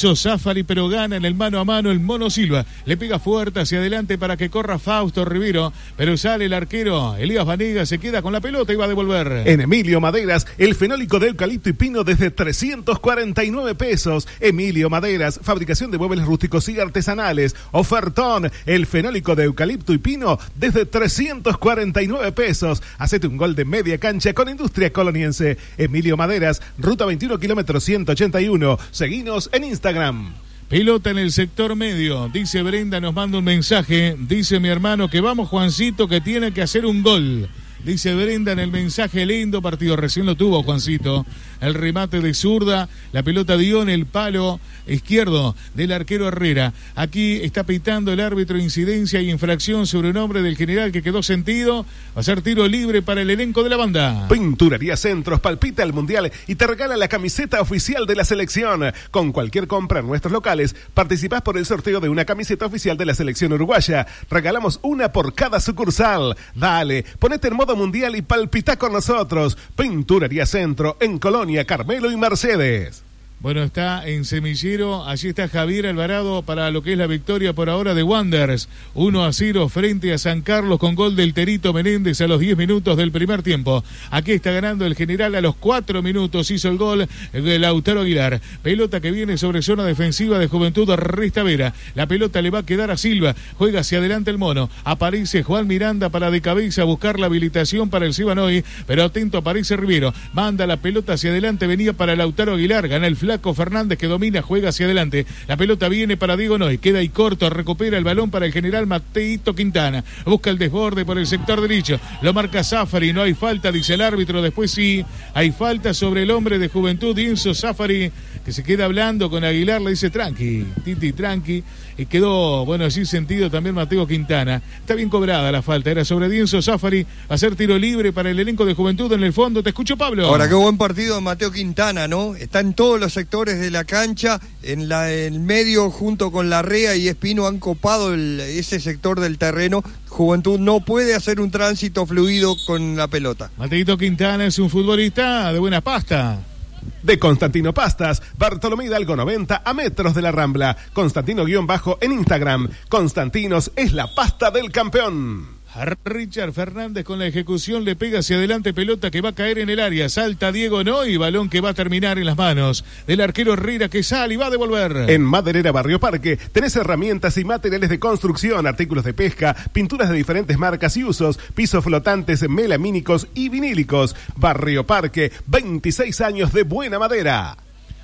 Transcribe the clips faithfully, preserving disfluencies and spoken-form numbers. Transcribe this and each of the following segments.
Enzo Zafari, pero gana en el mano a mano el Mono Silva. Le pega fuerte hacia adelante para que corra Fausto Rivero, pero sale el arquero Elías Vanega, se queda con la pelota y va a devolver. En Emilio Maderas, el fenólico de eucalipto y pino desde trescientos cuarenta y nueve pesos. Emilio Maderas, fabricación de muebles rústicos y artesanales. Ofertón, el fenólico de eucalipto y pino desde trescientos cuarenta y nueve pesos. Hacete un gol de media cancha con Industria Coloniense. Emilio Maderas, ruta veintiuno, kilómetro ciento ochenta y uno. Seguinos en Instagram. Pelota en el sector medio, dice Brenda, nos manda un mensaje, dice mi hermano que vamos Juancito que tiene que hacer un gol. Dice Brenda en el mensaje, lindo partido, recién lo tuvo Juancito, el remate de zurda, la pelota dio en el palo izquierdo del arquero Herrera. Aquí está pitando el árbitro incidencia y infracción sobre un hombre del general que quedó sentido, va a ser tiro libre para el elenco de la banda. Pinturaría Centros palpita el Mundial y te regala la camiseta oficial de la selección. Con cualquier compra en nuestros locales, participás por el sorteo de una camiseta oficial de la selección uruguaya. Regalamos una por cada sucursal. Dale, ponete en modo mundial y palpita con nosotros. Pinturaría Centro en Colonia, Carmelo y Mercedes. Bueno, está en Semillero, allí está Javier Alvarado para lo que es la victoria por ahora de Wanderers. uno a cero frente a San Carlos con gol del Terito Menéndez a los diez minutos del primer tiempo. Aquí está ganando el general a los cuatro minutos, hizo el gol de Lautaro Aguilar. Pelota que viene sobre zona defensiva de Juventud Restavera. La pelota le va a quedar a Silva, juega hacia adelante el mono. Aparece Juan Miranda para de cabeza buscar la habilitación para el Sibanoy, pero atento aparece Rivero. Manda la pelota hacia adelante, venía para Lautaro Aguilar, gana el flaco Fernández que domina, juega hacia adelante. La pelota viene para Diego Noy, queda ahí corto, recupera el balón para el general Mateito Quintana. Busca el desborde por el sector derecho, lo marca Zafari, no hay falta, dice el árbitro. Después sí, hay falta sobre el hombre de Juventud, Enzo Zafari, que se queda hablando con Aguilar, le dice tranqui, Titi, tranqui. Y quedó, bueno, así sentido también Mateo Quintana. Está bien cobrada la falta, era sobre Dienzo Zafari, hacer tiro libre para el elenco de Juventud en el fondo. Te escucho, Pablo. Ahora, qué buen partido de Mateo Quintana, ¿no? Está en todos los sectores de la cancha, en la en el medio junto con Larrea y Espino han copado el, ese sector del terreno. Juventud no puede hacer un tránsito fluido con la pelota. Mateito Quintana es un futbolista de buena pasta. De Constantino Pastas, Bartolomé Hidalgo noventa a metros de la Rambla. Constantino guión bajo en Instagram. Constantinos es la pasta del campeón. Richard Fernández con la ejecución le pega hacia adelante, pelota que va a caer en el área, salta Diego Noy, balón que va a terminar en las manos del arquero Herrera que sale y va a devolver. En Maderera Barrio Parque tenés herramientas y materiales de construcción, artículos de pesca, pinturas de diferentes marcas y usos, pisos flotantes melamínicos y vinílicos. Barrio Parque, veintiséis años de buena madera.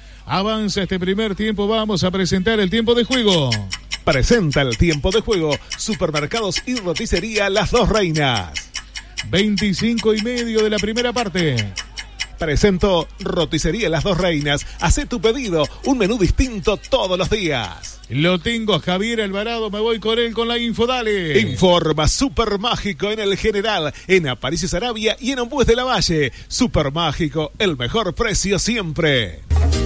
Avanza este primer tiempo, vamos a presentar el tiempo de juego. Presenta el tiempo de juego Supermercados y Roticería Las Dos Reinas. veinticinco y medio de la primera parte. Presento Roticería Las Dos Reinas. Hacé tu pedido, un menú distinto todos los días. Lo tengo a Javier Alvarado, me voy con él con la info, dale. Informa Super Mágico en el General, en Aparicio Sarabia y en Ombues de la Valle. Super Mágico, el mejor precio siempre.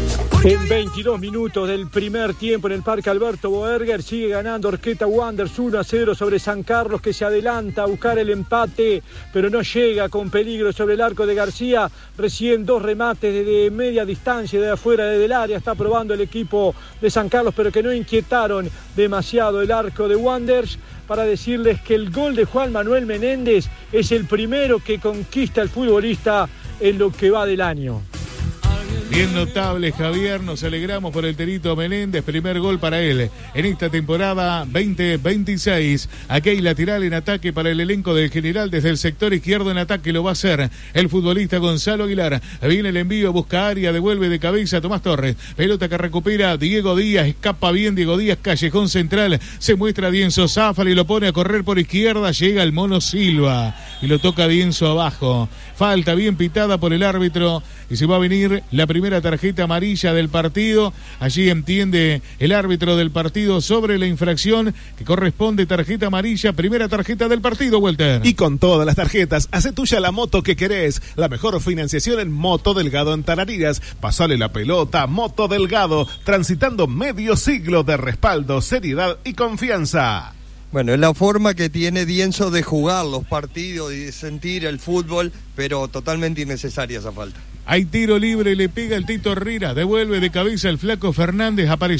En veintidós minutos del primer tiempo en el Parque Alberto Boerger sigue ganando Orqueta Wanderers uno a cero sobre San Carlos, que se adelanta a buscar el empate, pero no llega, con peligro sobre el arco de García. Recién dos remates desde media distancia, de afuera, desde el área, está probando el equipo de San Carlos, pero que no inquietaron demasiado el arco de Wanderers. Para decirles que el gol de Juan Manuel Menéndez es el primero que conquista el futbolista en lo que va del año. Bien notable, Javier, nos alegramos por el Terito Menéndez, primer gol para él en esta temporada veinte veintiséis. Aquí hay lateral en ataque para el elenco del general, desde el sector izquierdo en ataque lo va a hacer el futbolista Gonzalo Aguilar. Viene el envío, busca área, devuelve de cabeza Tomás Torres, pelota que recupera Diego Díaz, escapa bien Diego Díaz, callejón central, se muestra Dienzo Zafari, lo pone a correr por izquierda, llega el Mono Silva y lo toca Dienzo abajo. Falta bien pitada por el árbitro y se va a venir la primera tarjeta amarilla del partido. Allí entiende el árbitro del partido sobre la infracción que corresponde tarjeta amarilla, primera tarjeta del partido, Walter. Y con todas las tarjetas, hace tuya la moto que querés. La mejor financiación en Moto Delgado en Tarariras. Pasale la pelota, Moto Delgado, transitando medio siglo de respaldo, seriedad y confianza. Bueno, es la forma que tiene Dienzo de jugar los partidos y de sentir el fútbol, pero totalmente innecesaria esa falta. Hay tiro libre, le pega el Tito Herrera, devuelve de cabeza el flaco Fernández, apareció